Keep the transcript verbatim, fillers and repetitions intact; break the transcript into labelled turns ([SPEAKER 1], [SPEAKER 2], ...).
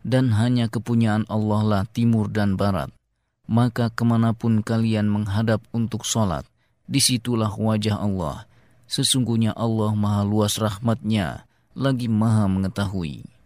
[SPEAKER 1] dan hanya kepunyaan Allah lah timur dan barat. Maka kemanapun kalian menghadap untuk sholat, disitulah wajah Allah. Sesungguhnya Allah maha luas rahmatnya, lagi maha mengetahui.